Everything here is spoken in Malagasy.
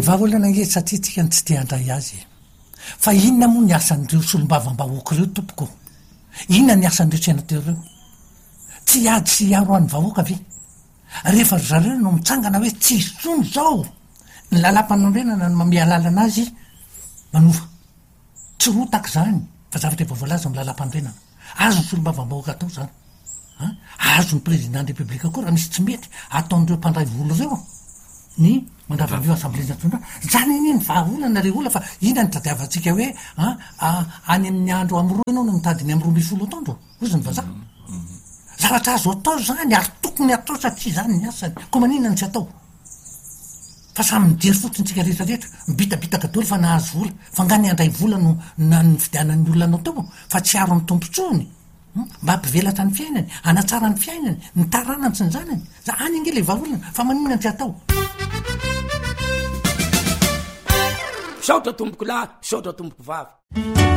vahaolana nge satria tsika ny tsy te handray azy fa inona moa ny asan'ireo solombavam-bahoaka ireo tompoko inona ny asan'ireo tsy anatereo tsy ady sy aro any vahoaka ve rehefa zareo no mitsangana hoe tsy isony zao ny lalam-panondrenana no mame alalana azy manova tsy ro tak zany fa zavatra efa voalaza amy lalam-panondrenana azo ny solombavam-bahoaka atao zany azo ny président de république koa raha misy tsy mety ataon'ireo mpandray volo reo ny mandravandreo assemblée nationale zany iny vahaolana re ola fa ina ny tadiavantsika hoe any amin'ny andro amroa ianao no mitadiny am'roa misy folo ataondro ozy ny vazaha zavatra azo atao zany ary tokony atao satria zany ny asany koa maninona ny tsy atao fa samy mijery fotsiny tsika rehetrarehetra mibitabitaka dolo fa nahazo vola fa nga ny andray vola no na ny fidianan'ny olonanao tao fa tsy aro ny tompontsony mba ampivelatra ny fiainany anatsara ny fiainany ny taranany sy ny zanany za any ange le vahaolana fa maninona ny tsy atao saotra tomboko lahy saotra tomboko vavy